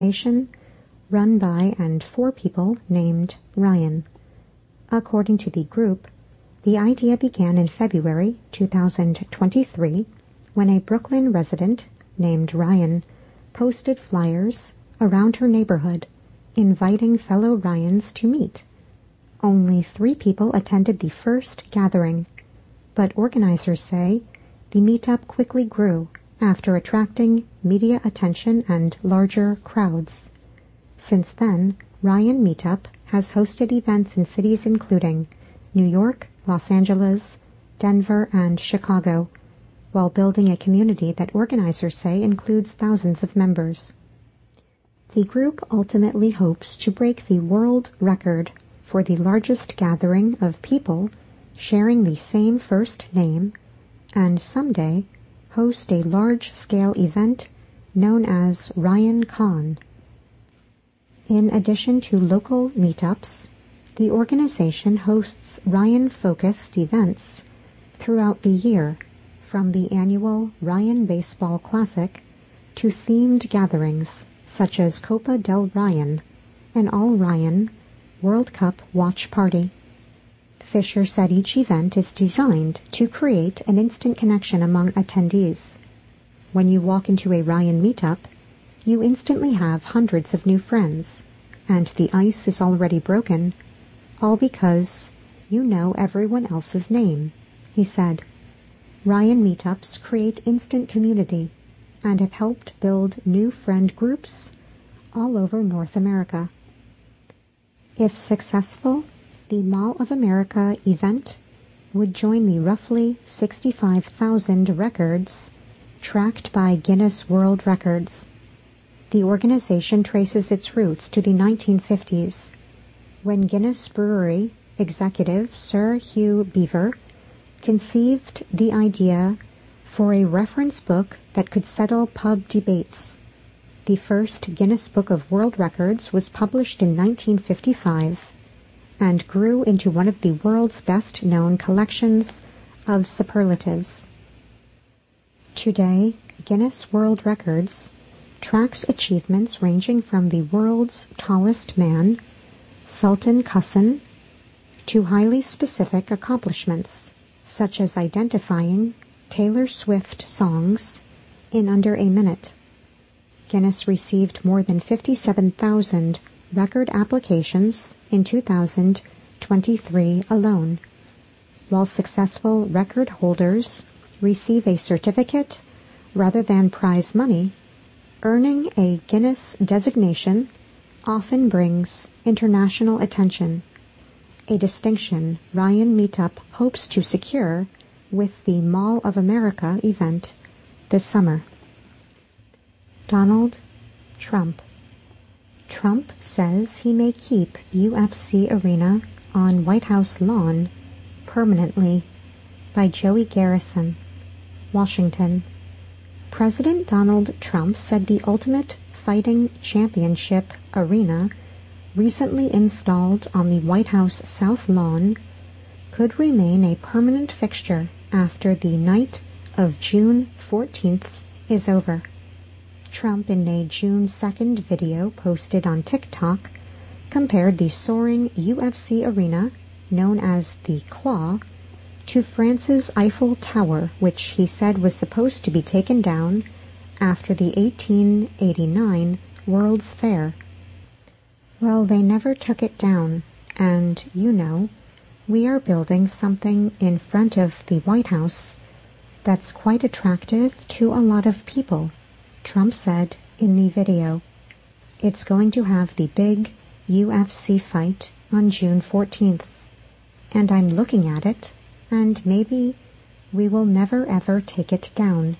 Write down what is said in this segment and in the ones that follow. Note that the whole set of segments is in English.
organization run by and for people named Ryan. According to the group, the idea began in February 2023 when a Brooklyn resident named Ryan posted flyers around her neighborhood inviting fellow Ryans to meet. Only 3 people attended the first gathering, but organizers say the meetup quickly grew after attracting media attention and larger crowds. Since then, Ryan Meetup has hosted events in cities including New York, Los Angeles, Denver, and Chicago, while building a community that organizers say includes thousands of members. The group ultimately hopes to break the world record for the largest gathering of people sharing the same first name and someday host a large-scale event known as Ryan Con. In addition to local meetups, the organization hosts Ryan-focused events throughout the year, from the annual Ryan Baseball Classic to themed gatherings such as Copa del Ryan, an all-Ryan World Cup watch party. Fisher said each event is designed to create an instant connection among attendees. When you walk into a Ryan meetup, you instantly have hundreds of new friends, and the ice is already broken, all because you know everyone else's name, he said. Ryan meetups create instant community and have helped build new friend groups all over North America. If successful, the Mall of America event would join the roughly 65,000 records tracked by Guinness World Records. The organization traces its roots to the 1950s, when Guinness Brewery executive Sir Hugh Beaver conceived the idea for a reference book that could settle pub debates. The first Guinness Book of World Records was published in 1955 and grew into one of the world's best-known collections of superlatives. Today, Guinness World Records tracks achievements ranging from the world's tallest man, Sultan Qasim, to highly specific accomplishments, such as identifying Taylor Swift songs in under a minute. Guinness received more than 57,000 record applications in 2023 alone, while successful record holders receive a certificate rather than prize money. Earning a Guinness designation often brings international attention, a distinction Ryan Meetup hopes to secure with the Mall of America event this summer. Donald Trump. Trump says he may keep UFC Arena on White House lawn permanently. By Joey Garrison, Washington. President Donald Trump said the Ultimate Fighting Championship Arena, recently installed on the White House South Lawn, could remain a permanent fixture after the night of June 14th is over. Trump, in a June 2nd video posted on TikTok, compared the soaring UFC arena, known as the Claw, to France's Eiffel Tower, which he said was supposed to be taken down after the 1889 World's Fair. Well, they never took it down, and, we are building something in front of the White House that's quite attractive to a lot of people, Trump said in the video. It's going to have the big UFC fight on June 14th, and I'm looking at it, and maybe we will never ever take it down.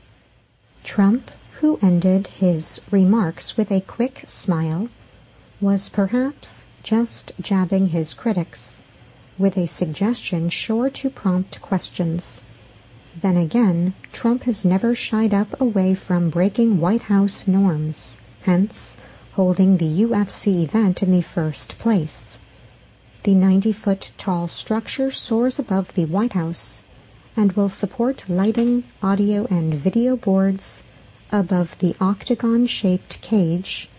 Trump, who ended his remarks with a quick smile, was perhaps just jabbing his critics, with a suggestion sure to prompt questions. Then again, Trump has never shied up away from breaking White House norms, hence holding the UFC event in the first place. The 90-foot-tall structure soars above the White House and will support lighting, audio, and video boards above the octagon-shaped cage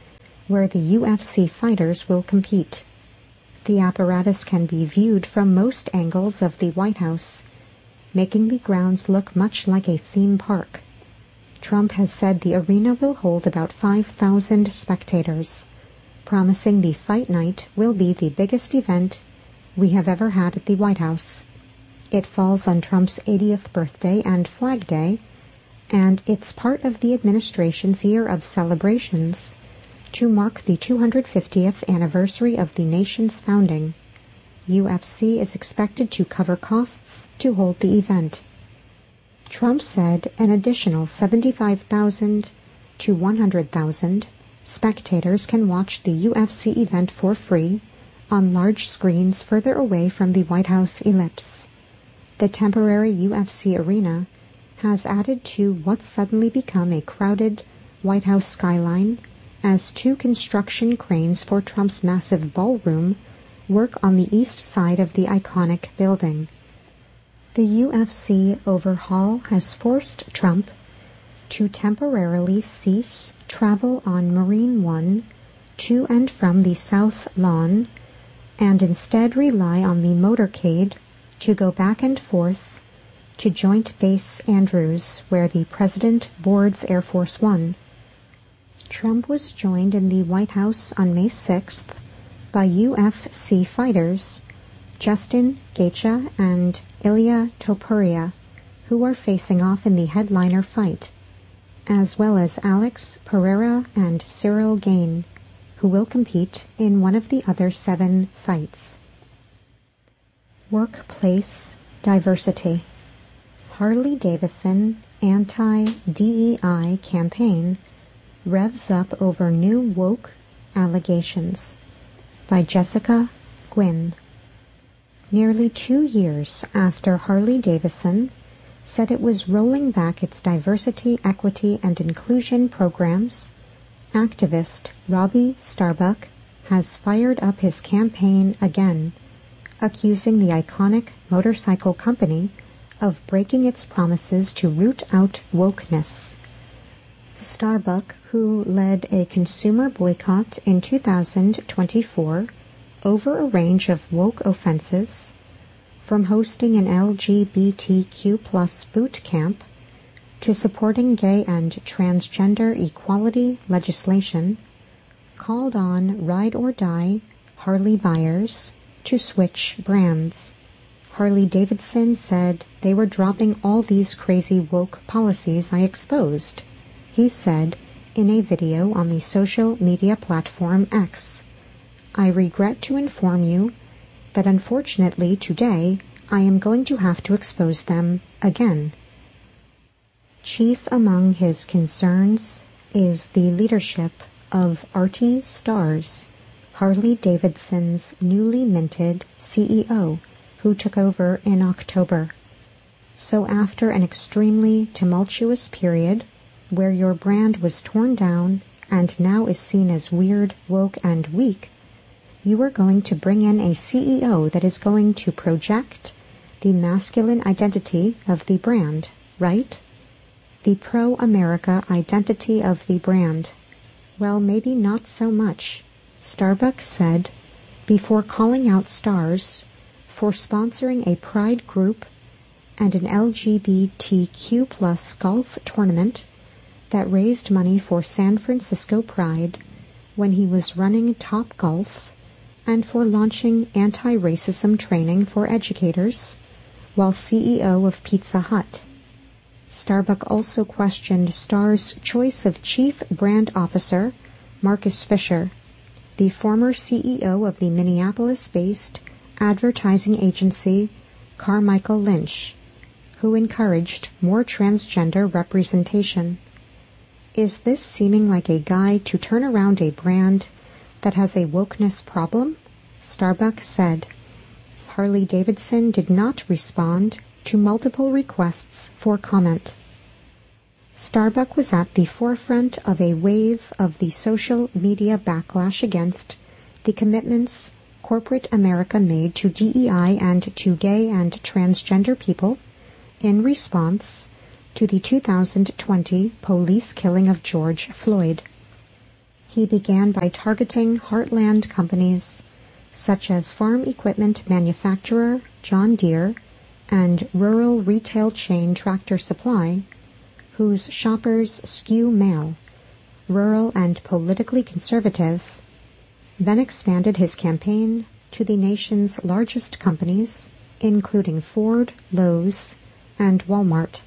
where the UFC fighters will compete. The apparatus can be viewed from most angles of the White House, making the grounds look much like a theme park. Trump has said the arena will hold about 5,000 spectators, promising the fight night will be the biggest event we have ever had at the White House. It falls on Trump's 80th birthday and Flag Day, and it's part of the administration's year of celebrations to mark the 250th anniversary of the nation's founding. UFC is expected to cover costs to hold the event. Trump said an additional 75,000 to 100,000 spectators can watch the UFC event for free on large screens further away from the White House ellipse. The temporary UFC arena has added to what's suddenly become a crowded White House skyline as two construction cranes for Trump's massive ballroom work on the east side of the iconic building. The UFC overhaul has forced Trump to temporarily cease travel on Marine One to and from the South Lawn and instead rely on the motorcade to go back and forth to Joint Base Andrews, where the president boards Air Force One. Trump was joined in the White House on May 6th by UFC fighters Justin Gaethje and Ilia Topuria, who are facing off in the headliner fight, as well as Alex Pereira and Cyril Gane, who will compete in one of the other 7 fights. Workplace diversity. Harley-Davidson anti-DEI campaign revs up over new woke allegations. By Jessica Gwynn. Nearly 2 years after Harley-Davidson said it was rolling back its diversity, equity, and inclusion programs, activist Robbie Starbuck has fired up his campaign again, accusing the iconic motorcycle company of breaking its promises to root out wokeness. Starbuck, who led a consumer boycott in 2024 over a range of woke offenses, from hosting an LGBTQ+ boot camp to supporting gay and transgender equality legislation, called on Ride or Die Harley buyers to switch brands. Harley-Davidson said they were dropping all these crazy woke policies I exposed, he said in a video on the social media platform X. I regret to inform you that unfortunately today I am going to have to expose them again. Chief among his concerns is the leadership of Artie Starrs, Harley-Davidson's newly minted CEO, who took over in October. So after an extremely tumultuous period where your brand was torn down and now is seen as weird, woke, and weak, you are going to bring in a CEO that is going to project the masculine identity of the brand, right? The pro-America identity of the brand. Well, maybe not so much, Starbuck said, before calling out Starrs for sponsoring a pride group and an LGBTQ+ golf tournament that raised money for San Francisco Pride when he was running Top Golf, and for launching anti-racism training for educators while CEO of Pizza Hut. Starbuck also questioned Starr's choice of chief brand officer Marcus Fisher, the former CEO of the Minneapolis-based advertising agency Carmichael Lynch, who encouraged more transgender representation. Is this seeming like a guy to turn around a brand that has a wokeness problem? Starbuck said. Harley-Davidson did not respond to multiple requests for comment. Starbuck was at the forefront of a wave of the social media backlash against the commitments corporate America made to DEI and to gay and transgender people in response to the 2020 police killing of George Floyd. He began by targeting heartland companies such as farm equipment manufacturer John Deere and rural retail chain Tractor Supply, whose shoppers skew male, rural and politically conservative, then expanded his campaign to the nation's largest companies, including Ford, Lowe's, and Walmart.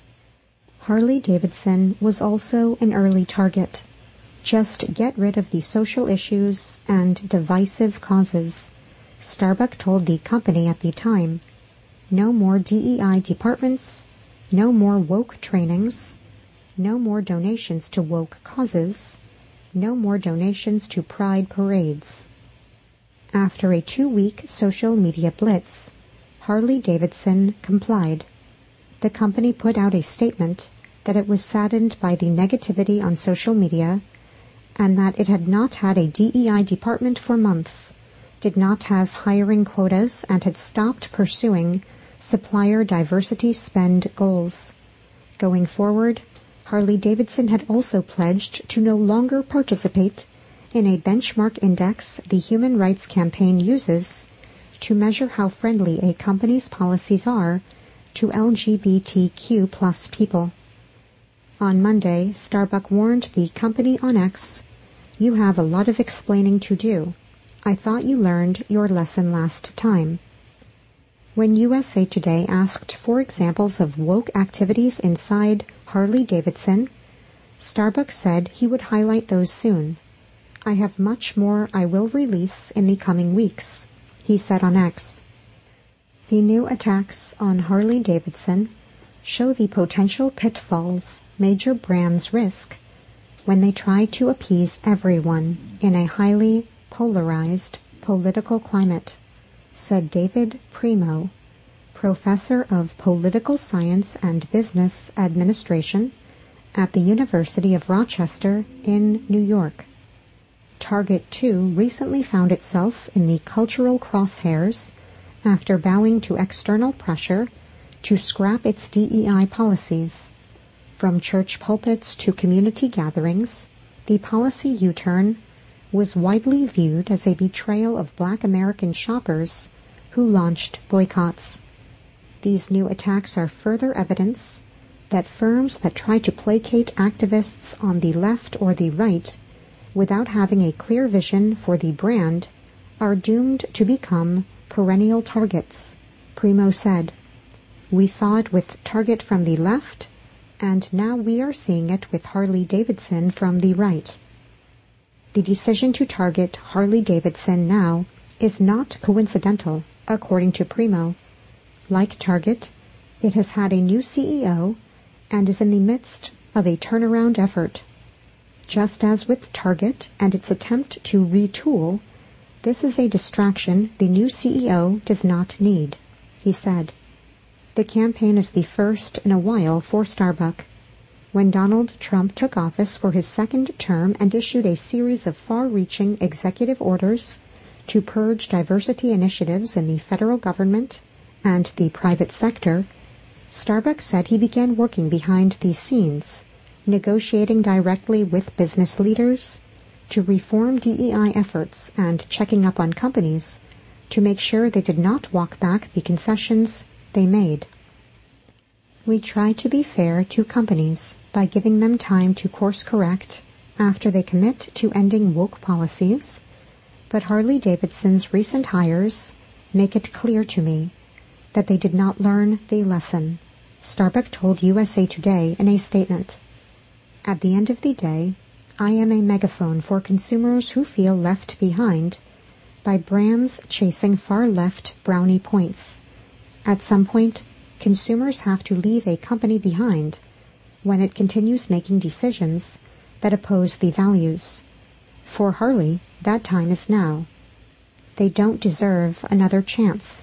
Harley-Davidson was also an early target. Just get rid of the social issues and divisive causes, Starbucks told the company at the time. No more DEI departments, no more woke trainings, no more donations to woke causes, no more donations to pride parades. After a 2-week social media blitz, Harley-Davidson complied. The company put out a statement that it was saddened by the negativity on social media and that it had not had a DEI department for months, did not have hiring quotas, and had stopped pursuing supplier diversity spend goals. Going forward, Harley-Davidson had also pledged to no longer participate in a benchmark index the Human Rights Campaign uses to measure how friendly a company's policies are to LGBTQ plus people. On Monday, Starbucks warned the company on X, "You have a lot of explaining to do. I thought you learned your lesson last time." When USA Today asked for examples of woke activities inside Harley-Davidson, Starbucks said he would highlight those soon. "I have much more I will release in the coming weeks," he said on X. The new attacks on Harley-Davidson show the potential pitfalls major brands risk when they try to appease everyone in a highly polarized political climate, said David Primo, professor of political science and business administration at the University of Rochester in New York. Target, too, recently found itself in the cultural crosshairs after bowing to external pressure to scrap its DEI policies. From church pulpits to community gatherings, the policy U-turn was widely viewed as a betrayal of Black American shoppers who launched boycotts. These new attacks are further evidence that firms that try to placate activists on the left or the right without having a clear vision for the brand are doomed to become perennial targets, Primo said. "We saw it with Target from the left, and now we are seeing it with Harley-Davidson from the right." The decision to target Harley-Davidson now is not coincidental, according to Primo. Like Target, it has had a new CEO and is in the midst of a turnaround effort. Just as with Target and its attempt to retool, this is a distraction the new CEO does not need, he said. The campaign is the first in a while for Starbucks. When Donald Trump took office for his second term and issued a series of far-reaching executive orders to purge diversity initiatives in the federal government and the private sector, Starbucks said he began working behind the scenes, negotiating directly with business leaders to reform DEI efforts and checking up on companies to make sure they did not walk back the concessions they made. "We try to be fair to companies by giving them time to course correct after they commit to ending woke policies, but Harley-Davidson's recent hires make it clear to me that they did not learn the lesson," Starbucks told USA Today in a statement. "At the end of the day, I am a megaphone for consumers who feel left behind by brands chasing far-left brownie points. At some point, consumers have to leave a company behind when it continues making decisions that oppose the values. For Harley, that time is now. They don't deserve another chance."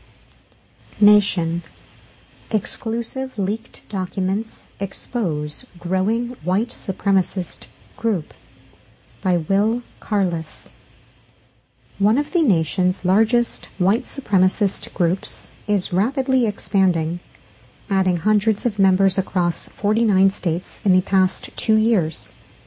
Nation. Exclusive leaked documents expose growing white supremacist group by Will Carless. One of the nation's largest white supremacist groups is rapidly expanding, adding hundreds of members across 49 states in the past 2 years.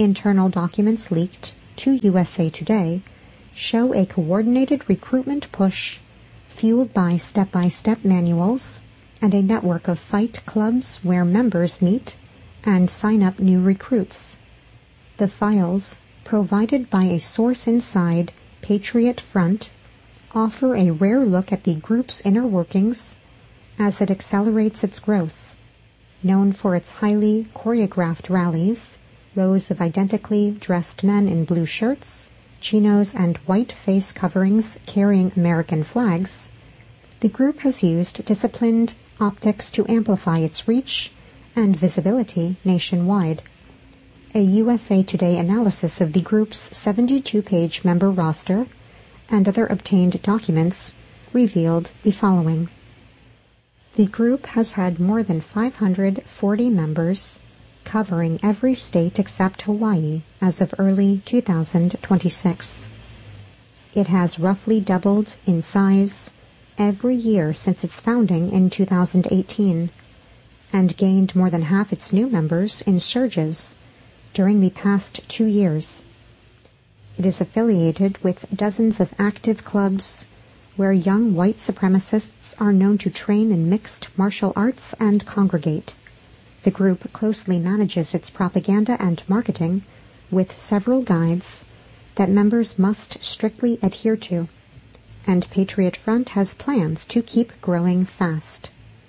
Internal documents leaked to USA Today show a coordinated recruitment push fueled by step-by-step manuals and a network of fight clubs where members meet and sign up new recruits. The files, provided by a source inside Patriot Front, offer a rare look at the group's inner workings as it accelerates its growth. Known for its highly choreographed rallies, rows of identically dressed men in blue shirts, chinos, and white face coverings carrying American flags, the group has used disciplined optics to amplify its reach and visibility nationwide. A USA Today analysis of the group's 72-page member roster and other obtained documents revealed the following. The group has had more than 540 members, covering every state except Hawaii as of early 2026. It has roughly doubled in size every year since its founding in 2018, and gained more than half its new members in surges during the past 2 years. It is affiliated with dozens of active clubs where young white supremacists are known to train in mixed martial arts and congregate. The group closely manages its propaganda and marketing with several guides that members must strictly adhere to, and Patriot Front has plans to keep growing fast.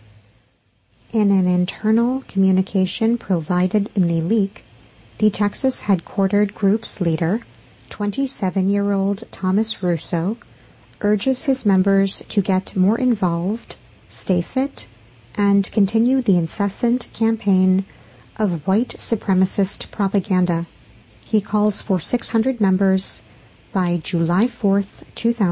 In an internal communication provided in the leak, the Texas headquartered group's leader, 27-year-old Thomas Russo, urges his members to get more involved, stay fit, and continue the incessant campaign of white supremacist propaganda. He calls for 600 members by July 4th,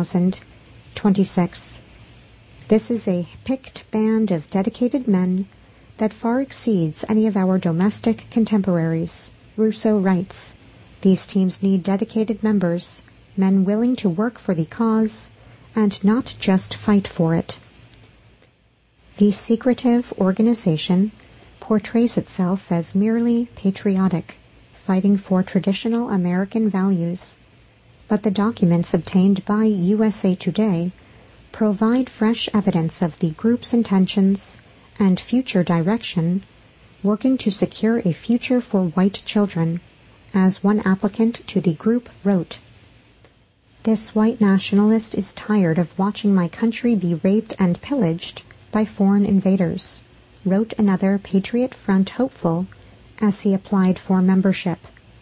2026. This is a picked band of dedicated men that far exceeds any of our domestic contemporaries, Russo writes. These teams need dedicated members, men willing to work for the cause and not just fight for it. The secretive organization portrays itself as merely patriotic, fighting for traditional American values, but the documents obtained by USA Today provide fresh evidence of the group's intentions and future direction, working to secure a future for white children, as one applicant to the group wrote. This white nationalist is tired of watching my country be raped and pillaged by foreign invaders, wrote another Patriot Front hopeful as he applied for membership.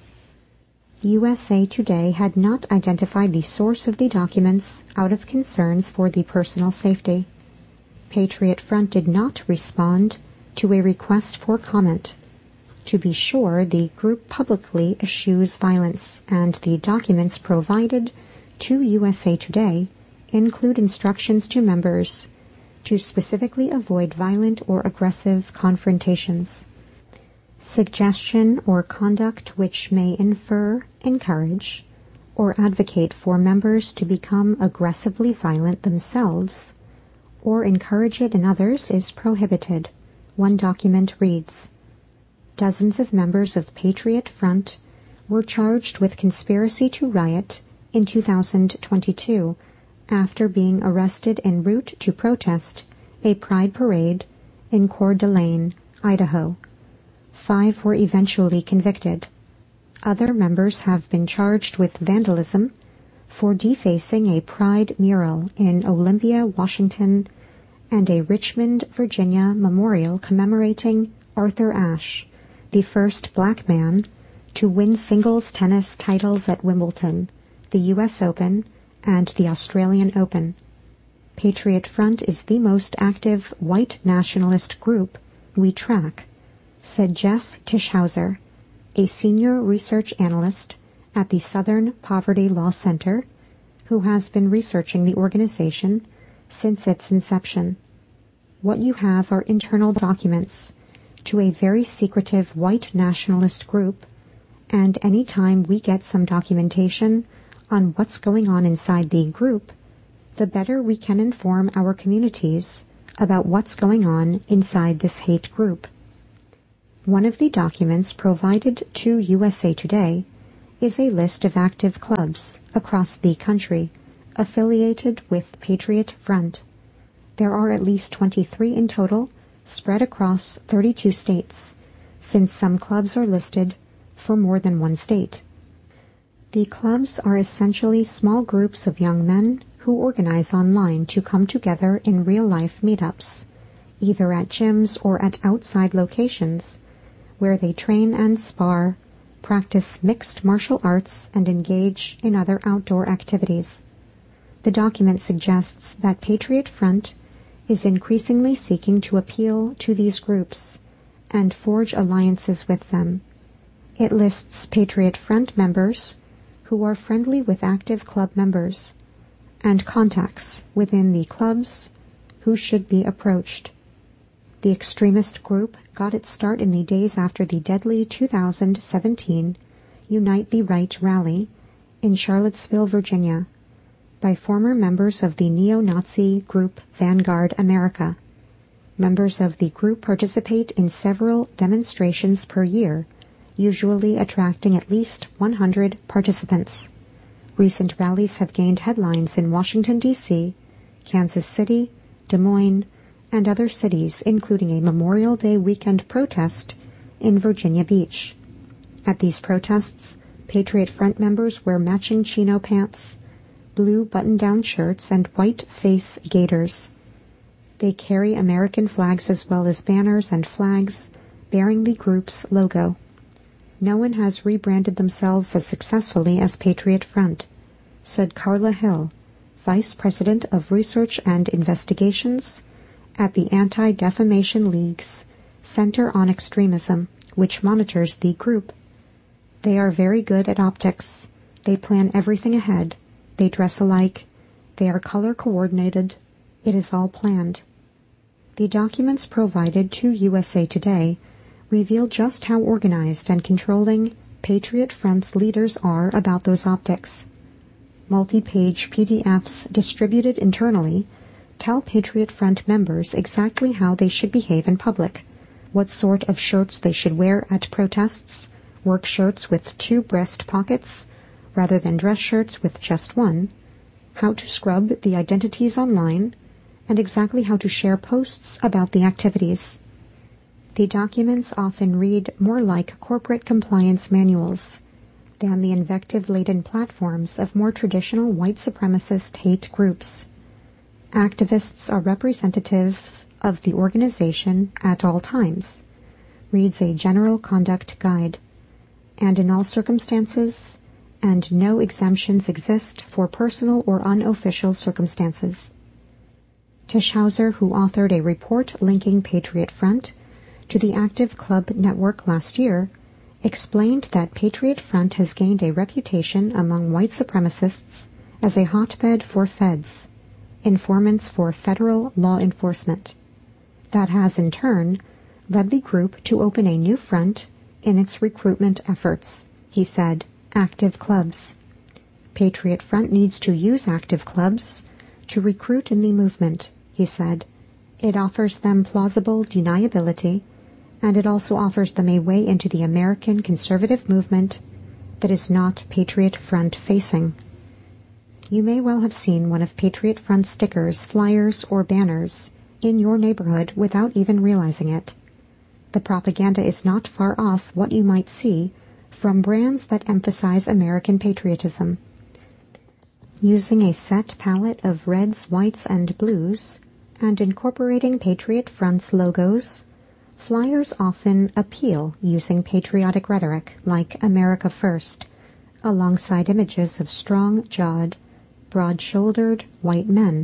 USA Today had not identified the source of the documents out of concerns for the personal safety. Patriot Front did not respond to a request for comment. To be sure, the group publicly eschews violence, and the documents provided to USA Today include instructions to members to specifically avoid violent or aggressive confrontations. Suggestion or conduct which may infer, encourage, or advocate for members to become aggressively violent themselves or encourage it in others is prohibited. One document reads, dozens of members of Patriot Front were charged with conspiracy to riot in 2022 after being arrested en route to protest a pride parade in Coeur d'Alene, Idaho. 5 were eventually convicted. Other members have been charged with vandalism for defacing a pride mural in Olympia, Washington, and a Richmond, Virginia memorial commemorating Arthur Ashe, the first black man to win singles tennis titles at Wimbledon, the U.S. Open, and the Australian Open. Patriot Front is the most active white nationalist group we track, said Jeff Tischhauser, a senior research analyst at the Southern Poverty Law Center, who has been researching the organization since its inception. What you have are internal documents to a very secretive white nationalist group, and any time we get some documentation on what's going on inside the group, the better we can inform our communities about what's going on inside this hate group. One of the documents provided to USA Today is a list of active clubs across the country affiliated with Patriot Front. There are at least 23 in total, spread across 32 states, since some clubs are listed for more than one state. The clubs are essentially small groups of young men who organize online to come together in real-life meetups, either at gyms or at outside locations, where they train and spar, practice mixed martial arts, and engage in other outdoor activities. The document suggests that Patriot Front is increasingly seeking to appeal to these groups and forge alliances with them. It lists Patriot Front members who are friendly with active club members and contacts within the clubs who should be approached. The extremist group got its start in the days after the deadly 2017 Unite the Right rally in Charlottesville, Virginia, by former members of the neo-Nazi group Vanguard America. Members of the group participate in several demonstrations per year, usually attracting at least 100 participants. Recent rallies have gained headlines in Washington, D.C., Kansas City, Des Moines, and other cities, including a Memorial Day weekend protest in Virginia Beach. At these protests, Patriot Front members wear matching chino pants, blue button-down shirts, and white face gaiters. They carry American flags as well as banners and flags bearing the group's logo. No one has rebranded themselves as successfully as Patriot Front, said Carla Hill, Vice President of Research and Investigations at the Anti-Defamation League's Center on Extremism, which monitors the group. They are very good at optics. They plan everything ahead. They dress alike. They are color-coordinated. It is all planned. The documents provided to USA Today reveal just how organized and controlling Patriot Front's leaders are about those optics. Multi-page PDFs distributed internally tell Patriot Front members exactly how they should behave in public, what sort of shirts they should wear at protests, work shirts with 2 breast pockets rather than dress shirts with just one, how to scrub the identities online, and exactly how to share posts about the activities. The documents often read more like corporate compliance manuals than the invective-laden platforms of more traditional white supremacist hate groups. Activists are representatives of the organization at all times, reads a general conduct guide, and in all circumstances, and no exemptions exist for personal or unofficial circumstances. Tischhauser, who authored a report linking Patriot Front to the active club network last year, explained that Patriot Front has gained a reputation among white supremacists as a hotbed for feds, informants for federal law enforcement. That has, in turn, led the group to open a new front in its recruitment efforts, he said. Active clubs. Patriot Front needs to use active clubs to recruit in the movement, he said. It offers them plausible deniability, and it also offers them a way into the American conservative movement that is not Patriot Front facing. You may well have seen one of Patriot Front stickers, flyers, or banners in your neighborhood without even realizing it. The propaganda is not far off what you might see from brands that emphasize American patriotism. Using a set palette of reds, whites, and blues, and incorporating Patriot Front's logos, flyers often appeal using patriotic rhetoric like America First, alongside images of strong-jawed, broad-shouldered white men.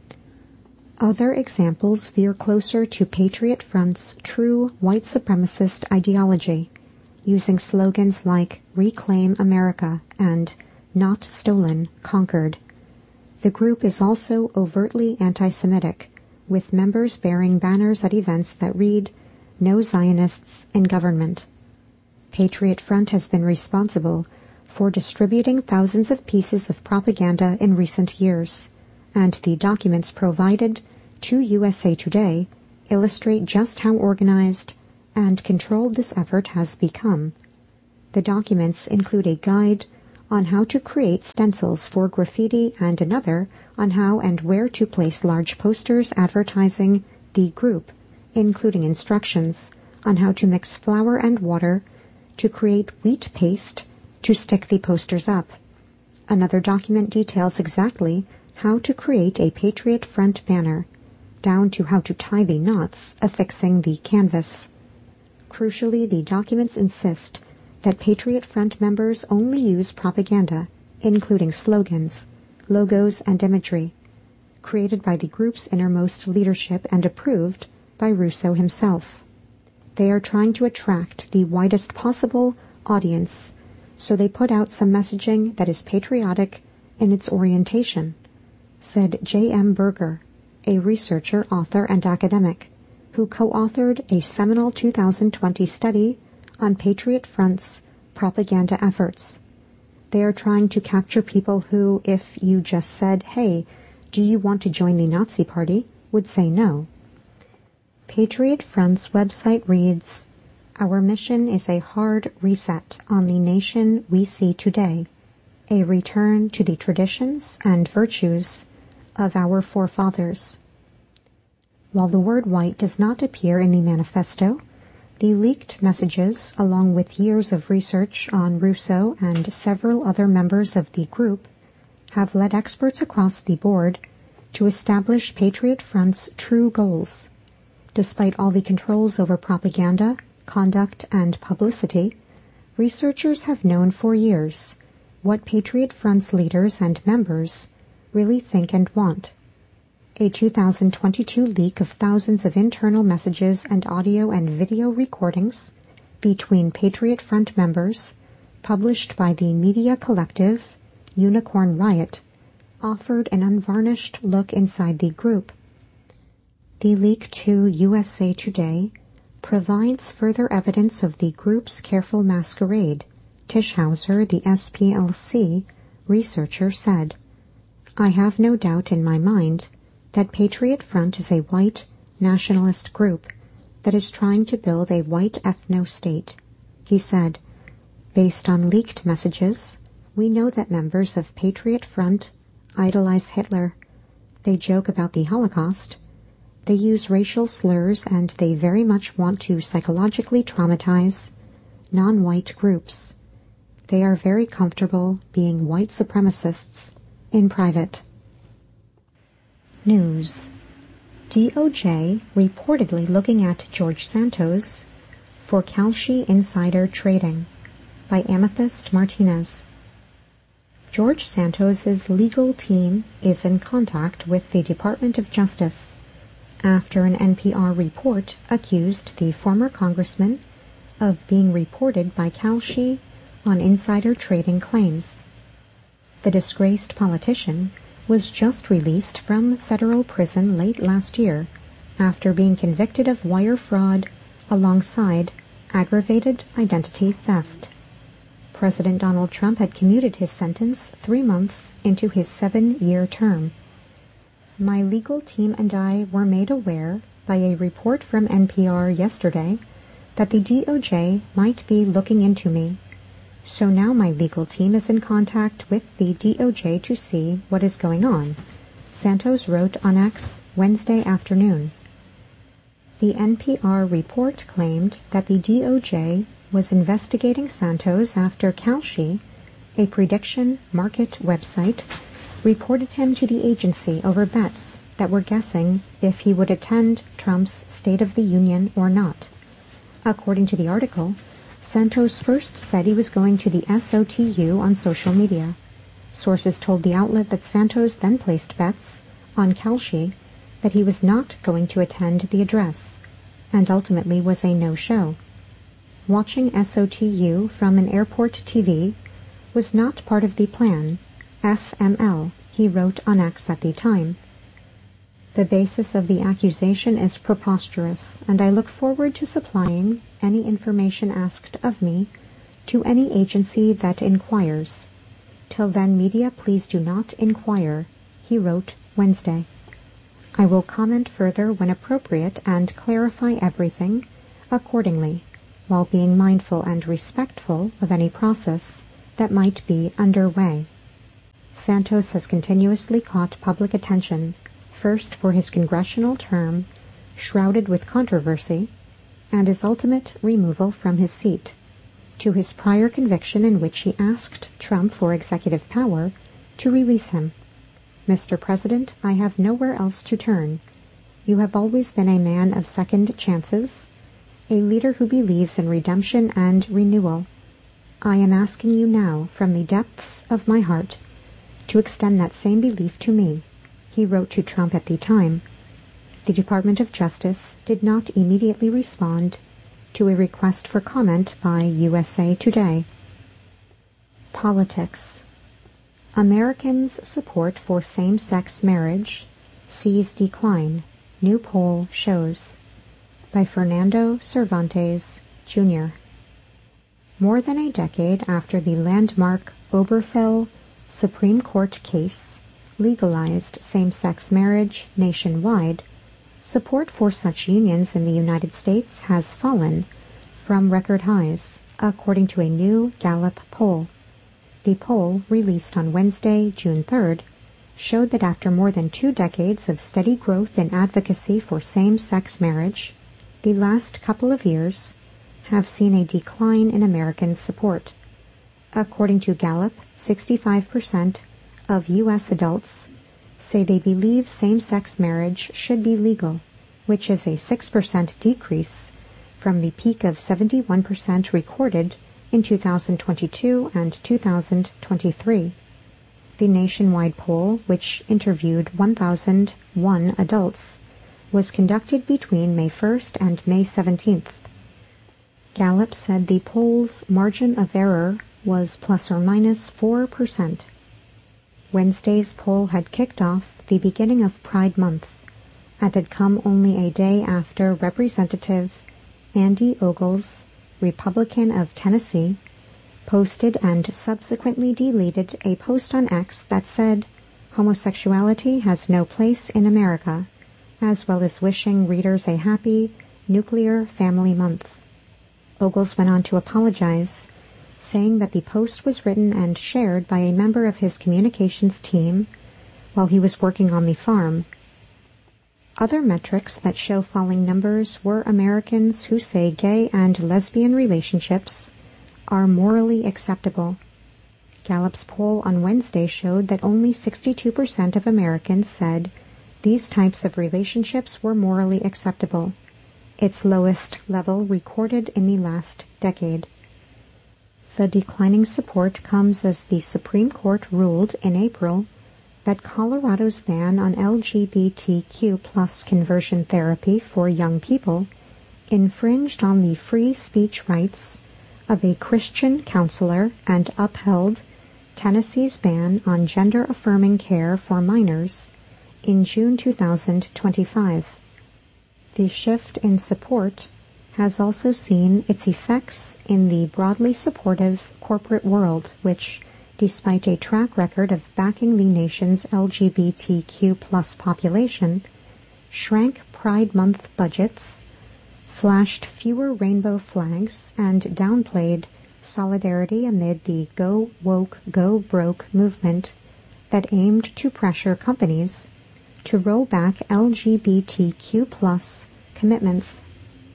Other examples veer closer to Patriot Front's true white supremacist ideology, using slogans like Reclaim America and Not Stolen, Conquered. The group is also overtly anti-Semitic, with members bearing banners at events that read, No Zionists in Government. Patriot Front has been responsible for distributing thousands of pieces of propaganda in recent years, and the documents provided to USA Today illustrate just how organized and controlled this effort has become. The documents include a guide on how to create stencils for graffiti and another on how and where to place large posters advertising the group, including instructions on how to mix flour and water to create wheat paste to stick the posters up. Another document details exactly how to create a Patriot Front banner, down to how to tie the knots affixing the canvas. Crucially, the documents insist that Patriot Front members only use propaganda, including slogans, logos, and imagery, created by the group's innermost leadership and approved by Russo himself. They are trying to attract the widest possible audience, so they put out some messaging that is patriotic in its orientation, said J.M. Berger, a researcher, author, and academic, who co-authored a seminal 2020 study on Patriot Front's propaganda efforts. They are trying to capture people who, if you just said, "Hey, do you want to join the Nazi Party?" would say no. Patriot Front's website reads, "Our mission is a hard reset on the nation we see today, a return to the traditions and virtues of our forefathers." While the word white does not appear in the manifesto, the leaked messages, along with years of research on Russo and several other members of the group, have led experts across the board to establish Patriot Front's true goals. Despite all the controls over propaganda, conduct, and publicity, researchers have known for years what Patriot Front's leaders and members really think and want. A 2022 leak of thousands of internal messages and audio and video recordings between Patriot Front members, published by the media collective Unicorn Riot, offered an unvarnished look inside the group. The leak to USA Today provides further evidence of the group's careful masquerade, Tischhauser, the SPLC researcher, said. "I have no doubt in my mind that Patriot Front is a white nationalist group that is trying to build a white ethno-state," he said. "Based on leaked messages, we know that members of Patriot Front idolize Hitler. They joke about the Holocaust. They use racial slurs, and they very much want to psychologically traumatize non-white groups. They are very comfortable being white supremacists in private." News. DOJ reportedly looking at George Santos for Kalshi insider trading, by Amethyst Martinez. George Santos's legal team is in contact with the Department of Justice after an NPR report accused the former congressman of being reported by Kalshi on insider trading claims. The disgraced politician was just released from federal prison late last year after being convicted of wire fraud alongside aggravated identity theft. President Donald Trump had commuted his sentence 3 months into his 7-year term. "My legal team and I were made aware by a report from NPR yesterday that the DOJ might be looking into me. So now my legal team is in contact with the DOJ to see what is going on," Santos wrote on X Wednesday afternoon. The NPR report claimed that the DOJ was investigating Santos after Kalshi, a prediction market website, reported him to the agency over bets that were guessing if he would attend Trump's State of the Union or not. According to the article, Santos first said he was going to the SOTU on social media. Sources told the outlet that Santos then placed bets on Kalshi that he was not going to attend the address, and ultimately was a no-show. Watching SOTU from an airport TV was not part of the plan, FML, he wrote on X at the time. "The basis of the accusation is preposterous, and I look forward to supplying any information asked of me to any agency that inquires. Till then, media, please do not inquire," he wrote Wednesday. "I will comment further when appropriate and clarify everything accordingly, while being mindful and respectful of any process that might be underway. Santos has continuously caught public attention, first for his congressional term, shrouded with controversy, and his ultimate removal from his seat, to his prior conviction in which he asked Trump for executive power to release him. "Mr. President, I have nowhere else to turn. You have always been a man of second chances, a leader who believes in redemption and renewal. I am asking you now, from the depths of my heart, to extend that same belief to me," he wrote to Trump at the time. The Department of Justice did not immediately respond to a request for comment by USA Today. Politics. Americans' support for same-sex marriage sees decline, new poll shows. By Fernando Cervantes, Jr. More than a decade after the landmark Obergefell Supreme Court case legalized same-sex marriage nationwide, support for such unions in the United States has fallen from record highs, according to a new Gallup poll. The poll, released on Wednesday, June 3rd, showed that after more than 2 decades of steady growth in advocacy for same-sex marriage, the last couple of years have seen a decline in American support. According to Gallup, 65% of U.S. adults say they believe same-sex marriage should be legal, which is a 6% decrease from the peak of 71% recorded in 2022 and 2023. The nationwide poll, which interviewed 1,001 adults, was conducted between May 1st and May 17th. Gallup said the poll's margin of error was plus or minus 4%. Wednesday's poll had kicked off the beginning of Pride Month and had come only a day after Representative Andy Ogles, Republican of Tennessee, posted and subsequently deleted a post on X that said, "Homosexuality has no place in America," as well as wishing readers a happy Nuclear Family Month. Ogles went on to apologize, saying that the post was written and shared by a member of his communications team while he was working on the farm. Other metrics that show falling numbers were Americans who say gay and lesbian relationships are morally acceptable. Gallup's poll on Wednesday showed that only 62% of Americans said these types of relationships were morally acceptable, its lowest level recorded in the last decade. The declining support comes as the Supreme Court ruled in April that Colorado's ban on LGBTQ+ conversion therapy for young people infringed on the free speech rights of a Christian counselor and upheld Tennessee's ban on gender-affirming care for minors in June 2025. The shift in support has also seen its effects in the broadly supportive corporate world, which, despite a track record of backing the nation's LGBTQ+ population, shrank Pride Month budgets, flashed fewer rainbow flags, and downplayed solidarity amid the Go Woke, Go Broke movement that aimed to pressure companies to roll back LGBTQ+ commitments.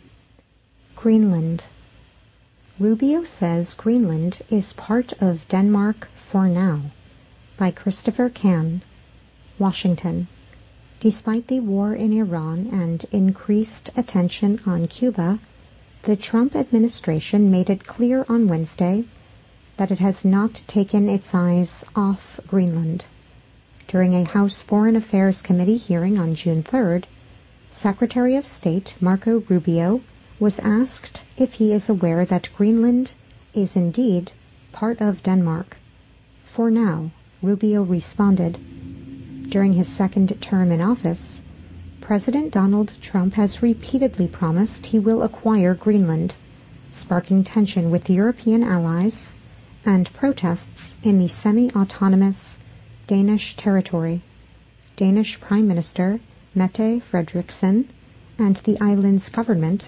Greenland. Rubio says Greenland is part of Denmark for now. By Christopher Kahn, Washington. Despite the war in Iran and increased attention on Cuba, the Trump administration made it clear on Wednesday that it has not taken its eyes off Greenland. During a House Foreign Affairs Committee hearing on June 3rd, Secretary of State Marco Rubio was asked if he is aware that Greenland is indeed part of Denmark. For now, Rubio responded. During his second term in office, President Donald Trump has repeatedly promised he will acquire Greenland, sparking tension with European allies and protests in the semi-autonomous Danish territory. Danish Prime Minister Mette Frederiksen and the island's government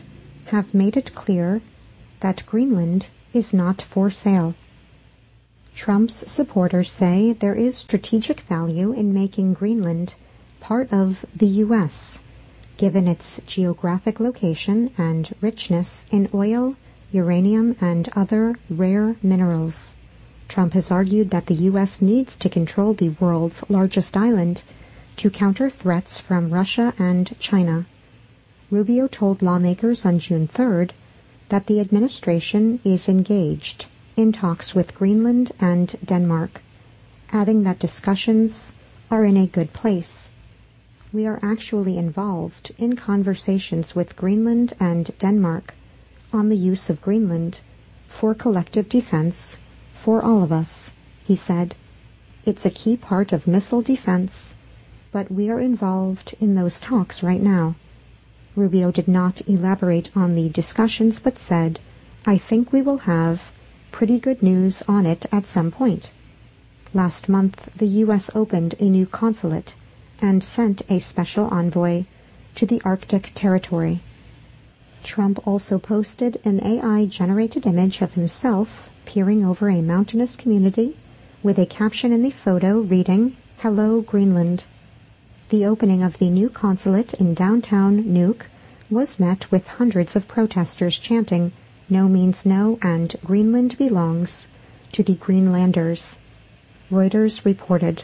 have made it clear that Greenland is not for sale. Trump's supporters say there is strategic value in making Greenland part of the U.S., given its geographic location and richness in oil, uranium, and other rare minerals. Trump has argued that the U.S. needs to control the world's largest island to counter threats from Russia and China. Rubio told lawmakers on June 3rd that the administration is engaged in talks with Greenland and Denmark, adding that discussions are in a good place. We are actually involved in conversations with Greenland and Denmark on the use of Greenland for collective defense for all of us, he said. It's a key part of missile defense, but we are involved in those talks right now. Rubio did not elaborate on the discussions but said, I think we will have pretty good news on it at some point. Last month, the U.S. opened a new consulate and sent a special envoy to the Arctic territory. Trump also posted an AI-generated image of himself peering over a mountainous community with a caption in the photo reading, Hello, Greenland. The opening of the new consulate in downtown Nuuk was met with hundreds of protesters chanting, No means no and Greenland belongs to the Greenlanders. Reuters reported.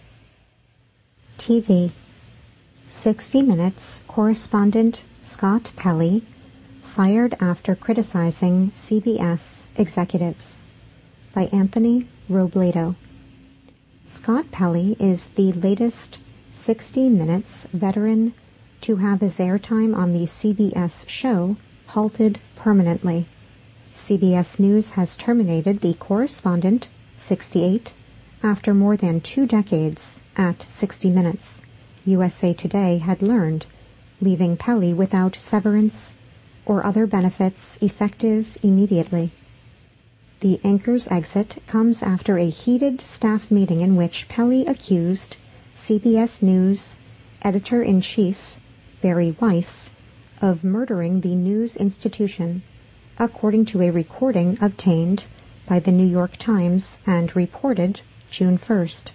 TV. 60 Minutes correspondent Scott Pelley fired after criticizing CBS executives. By Anthony Robledo. Scott Pelley is the latest 60 Minutes veteran to have his airtime on the CBS show halted permanently. CBS News has terminated the correspondent, 68, after more than 2 decades at 60 Minutes, USA Today had learned, leaving Pelley without severance or other benefits effective immediately. The anchor's exit comes after a heated staff meeting in which Pelley accused CBS News editor-in-chief Barry Weiss of murdering the news institution, according to a recording obtained by the New York Times and reported June 1st.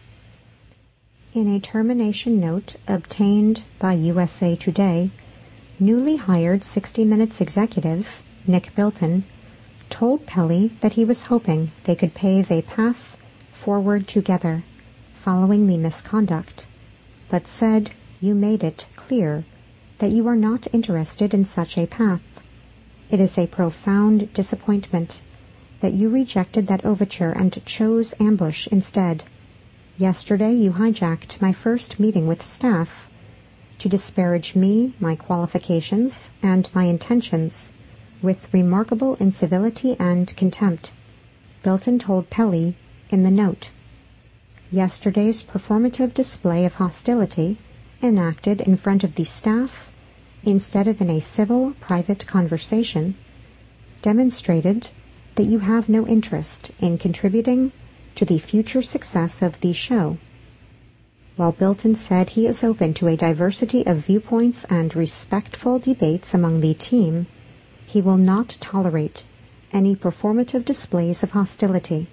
In a termination note obtained by USA Today, newly hired 60 Minutes executive Nick Bilton told Pelley that he was hoping they could pave a path forward together following the misconduct, but said you made it clear that you are not interested in such a path. It is a profound disappointment that you rejected that overture and chose ambush instead. Yesterday you hijacked my first meeting with staff to disparage me, my qualifications, and my intentions with remarkable incivility and contempt, Bilton told Pelley in the note. Yesterday's performative display of hostility, enacted in front of the staff instead of in a civil, private conversation, demonstrated that you have no interest in contributing to the future success of the show. While Bilton said he is open to a diversity of viewpoints and respectful debates among the team, he will not tolerate any performative displays of hostility.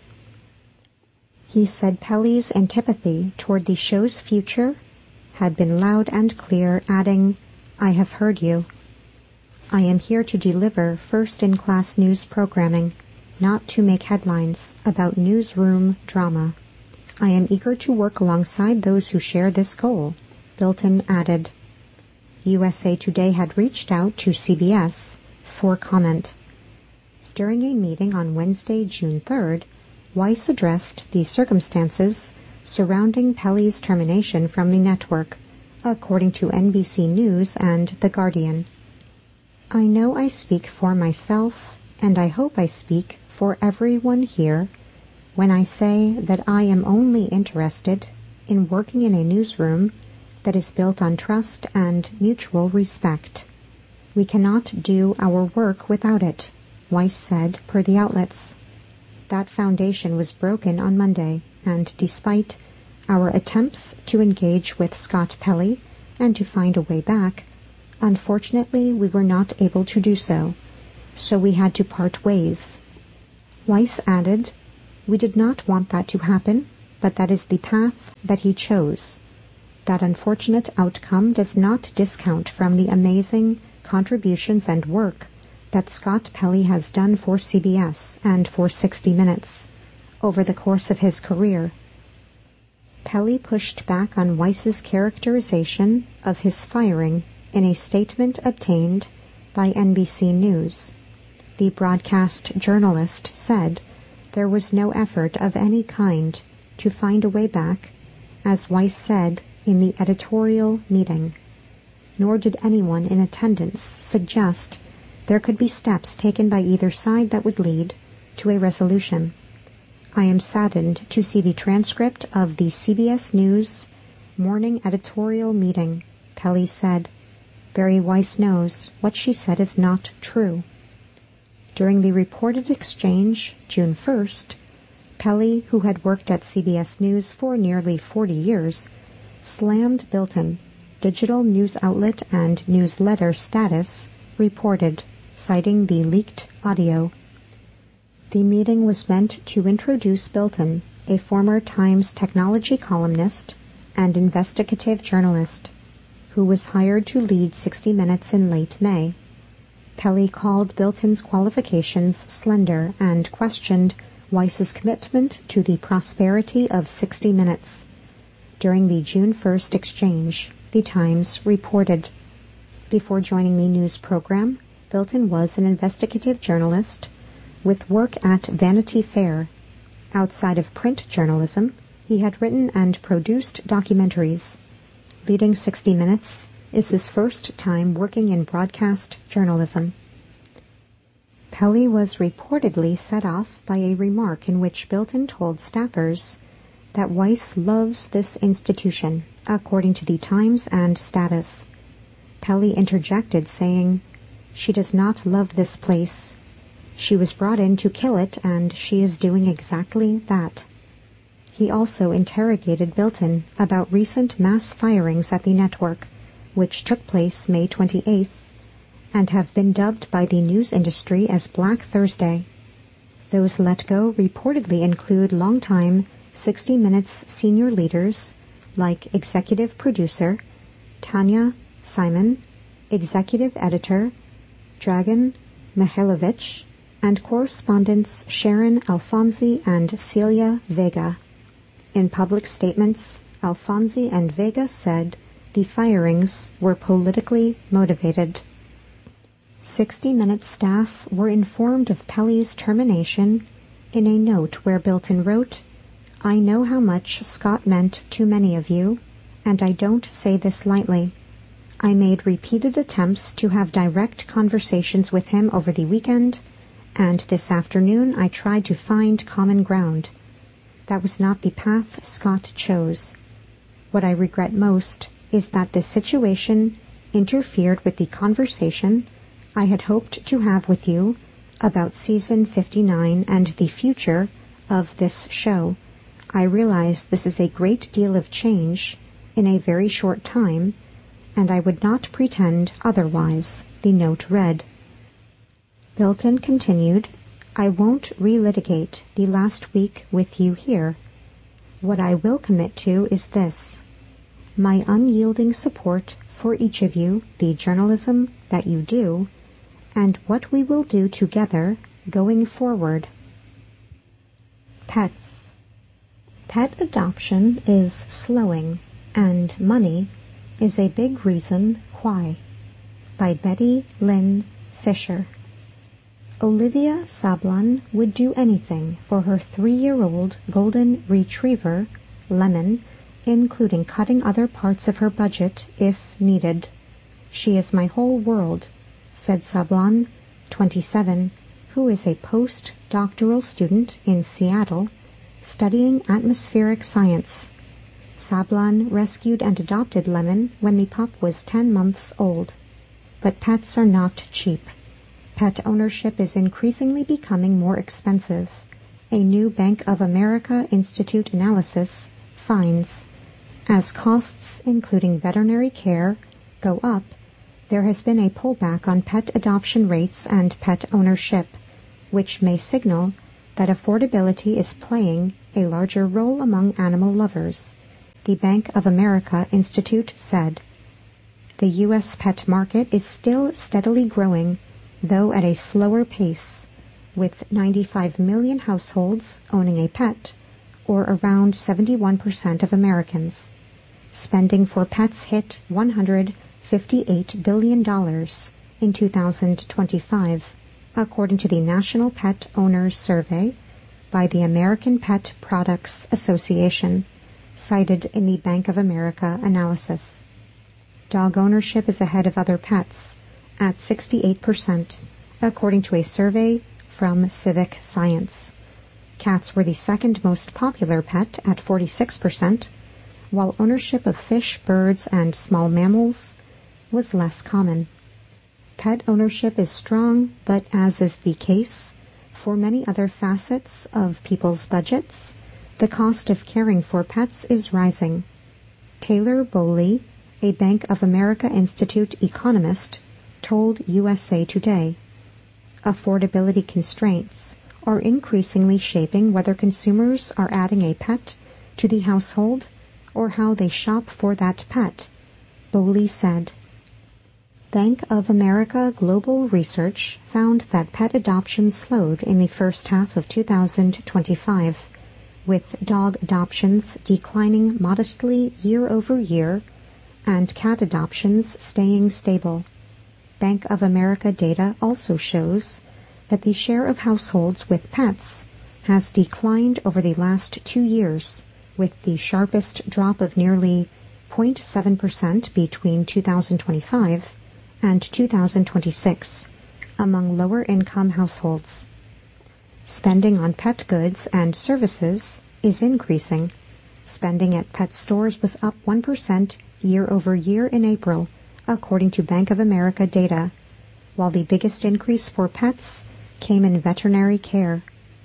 He said Pelley's antipathy toward the show's future had been loud and clear, adding, I have heard you. I am here to deliver first-in-class news programming, not to make headlines about newsroom drama. I am eager to work alongside those who share this goal, Bilton added. USA Today had reached out to CBS for comment. During a meeting on Wednesday, June 3rd, Weiss addressed the circumstances surrounding Pelley's termination from the network, according to NBC News and The Guardian. I know I speak for myself, and I hope I speak for everyone here when I say that I am only interested in working in a newsroom that is built on trust and mutual respect. We cannot do our work without it, Weiss said, per the outlets. That foundation was broken on Monday, and despite our attempts to engage with Scott Pelley and to find a way back, unfortunately we were not able to do so, so we had to part ways. Weiss added, "We did not want that to happen, but that is the path that he chose. That unfortunate outcome does not discount from the amazing contributions and work that Scott Pelley has done for CBS and for 60 Minutes over the course of his career." Pelley pushed back on Weiss's characterization of his firing in a statement obtained by NBC News. The broadcast journalist said there was no effort of any kind to find a way back, as Weiss said in the editorial meeting, nor did anyone in attendance suggest there could be steps taken by either side that would lead to a resolution. "I am saddened to see the transcript of the CBS News morning editorial meeting," Pelley said. "Barry Weiss knows what she said is not true." During the reported exchange, June 1st, Pelley, who had worked at CBS News for nearly 40 years, slammed Bilton. Digital news outlet and newsletter Status reported, citing the leaked audio. The meeting was meant to introduce Bilton, a former Times technology columnist and investigative journalist, who was hired to lead 60 Minutes in late May. Pelley called Bilton's qualifications slender and questioned Weiss's commitment to the prosperity of 60 Minutes. During the June 1st exchange, the Times reported, before joining the news program, Bilton was an investigative journalist with work at Vanity Fair. Outside of print journalism, he had written and produced documentaries. Leading 60 Minutes is his first time working in broadcast journalism. Pelley was reportedly set off by a remark in which Bilton told staffers that Weiss loves this institution, according to the Times and Status. Pelley interjected, saying, "She does not love this place. She was brought in to kill it, and she is doing exactly that." He also interrogated Bilton about recent mass firings at the network, which took place May 28th, and have been dubbed by the news industry as Black Thursday. Those let go reportedly include longtime 60 Minutes senior leaders like executive producer Tanya Simon, executive editor Dragan Mihailovich, and correspondents Sharon Alfonsi and Celia Vega. In public statements, Alfonsi and Vega said the firings were politically motivated. 60 Minutes staff were informed of Pelley's termination in a note where Bilton wrote, "I know how much Scott meant to many of you, and I don't say this lightly. I made repeated attempts to have direct conversations with him over the weekend, and this afternoon I tried to find common ground. That was not the path Scott chose. What I regret most is that this situation interfered with the conversation I had hoped to have with you about season 59 and the future of this show. I realize this is a great deal of change in a very short time, and I would not pretend otherwise," the note read. Bilton continued, "I won't relitigate the last week with you here. What I will commit to is this: my unyielding support for each of you, the journalism that you do, and what we will do together going forward." Pets. Pet adoption is slowing, and money is a big reason why. By Betty Lynn Fisher. Olivia Sablon would do anything for her 3-year-old golden retriever, Lemon, including cutting other parts of her budget if needed. "She is my whole world," said Sablon, 27, who is a post-doctoral student in Seattle studying atmospheric science. Sablon rescued and adopted Lemon when the pup was 10 months old. But pets are not cheap. Pet ownership is increasingly becoming more expensive. A new Bank of America Institute analysis finds, as costs, including veterinary care, go up, there has been a pullback on pet adoption rates and pet ownership, which may signal that affordability is playing a larger role among animal lovers, the Bank of America Institute said. The U.S. pet market is still steadily growing, though at a slower pace, with 95 million households owning a pet, or around 71% of Americans. Spending for pets hit $158 billion in 2025, according to the National Pet Owners Survey by the American Pet Products Association, cited in the Bank of America analysis. Dog ownership is ahead of other pets at 68%, according to a survey from Civic Science. Cats were the second most popular pet at 46%, while ownership of fish, birds, and small mammals was less common. Pet ownership is strong, but as is the case for many other facets of people's budgets, the cost of caring for pets is rising. Taylor Bowley, a Bank of America Institute economist, told USA Today, affordability constraints are increasingly shaping whether consumers are adding a pet to the household or how they shop for that pet, Bowley said. Bank of America Global Research found that pet adoption slowed in the first half of 2025, with dog adoptions declining modestly year over year and cat adoptions staying stable. Bank of America data also shows that the share of households with pets has declined over the last 2 years, with the sharpest drop of nearly 0.7% between 2025 and 2026 among lower-income households. Spending on pet goods and services is increasing. Spending at pet stores was up 1% year over year in April, according to Bank of America data, while the biggest increase for pets came in veterinary care.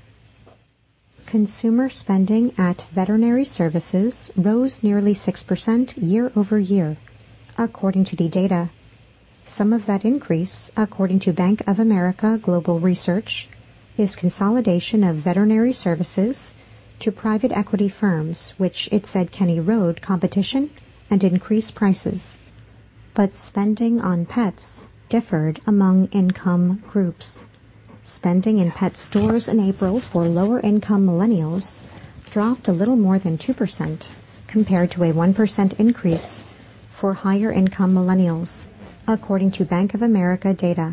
Consumer spending at veterinary services rose nearly 6% year over year, according to the data. Some of that increase, according to Bank of America Global Research, is consolidation of veterinary services to private equity firms, which it said can erode competition and increase prices. But spending on pets differed among income groups. Spending in pet stores in April for lower-income millennials dropped a little more than 2%, compared to a 1% increase for higher-income millennials, according to Bank of America data.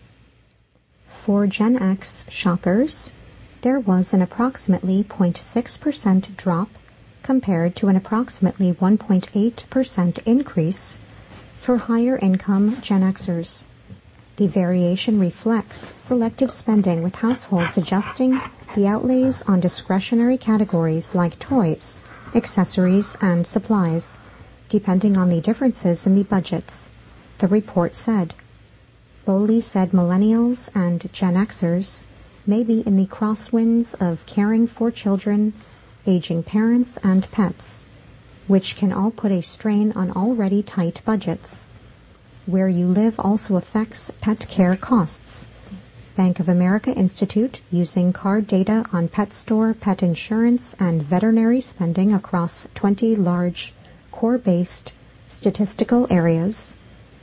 For Gen X shoppers, there was an approximately 0.6% drop compared to an approximately 1.8% increase for higher-income Gen Xers. The variation reflects selective spending, with households adjusting the outlays on discretionary categories like toys, accessories, and supplies, depending on the differences in the budgets, the report said. Bowley said millennials and Gen Xers may be in the crosswinds of caring for children, aging parents, and pets, which can all put a strain on already tight budgets. Where you live also affects pet care costs. Bank of America Institute, using card data on pet store, pet insurance, and veterinary spending across 20 large core-based statistical areas,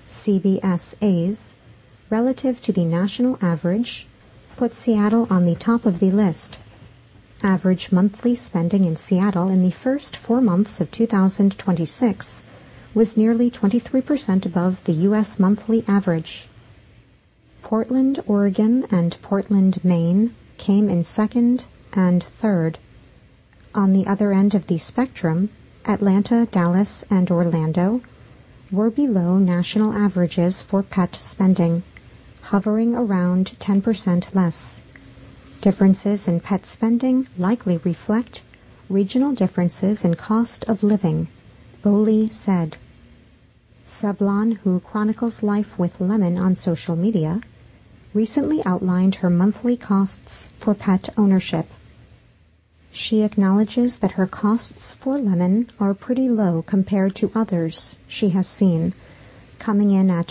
CBSAs, relative to the national average, put Seattle on the top of the list. Average monthly spending in Seattle in the first 4 months of 2026 was nearly 23% above the U.S. monthly average. Portland, Oregon, and Portland, Maine came in second and third. On the other end of the spectrum, Atlanta, Dallas, and Orlando were below national averages for pet spending, hovering around 10% less. Differences in pet spending likely reflect regional differences in cost of living, Bowley said. Sablon, who chronicles life with Lemon on social media, recently outlined her monthly costs for pet ownership. She acknowledges that her costs for Lemon are pretty low compared to others she has seen, coming in at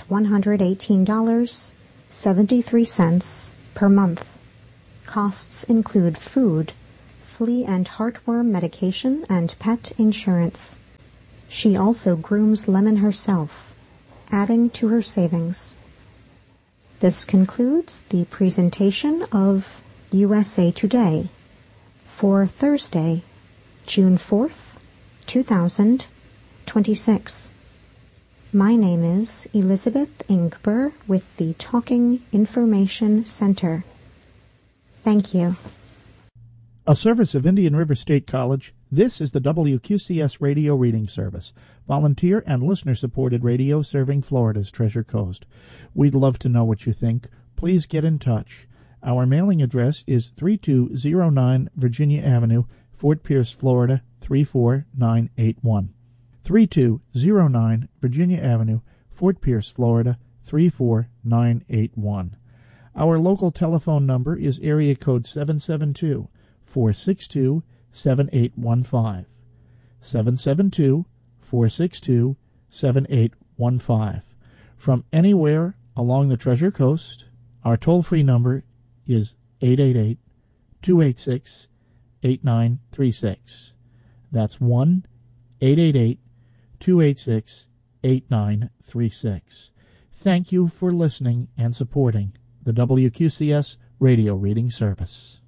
$118.73 per month. Costs include food, flea and heartworm medication, and pet insurance. She also grooms Lemon herself, adding to her savings. This concludes the presentation of USA Today for Thursday, June 4th, 2026. My name is Elizabeth Ingber with the Talking Information Center. Thank you. A service of Indian River State College, this is the WQCS Radio Reading Service, volunteer and listener-supported radio serving Florida's Treasure Coast. We'd love to know what you think. Please get in touch. Our mailing address is 3209 Virginia Avenue, Fort Pierce, Florida, 34981. 3209 Virginia Avenue, Fort Pierce, Florida, 34981. Our local telephone number is area code 772-462-7815. 772-462-7815. From anywhere along the Treasure Coast, our toll-free number is 888-286-8936. That's 1-888-286-8936. Thank you for listening and supporting the WQCS Radio Reading Service.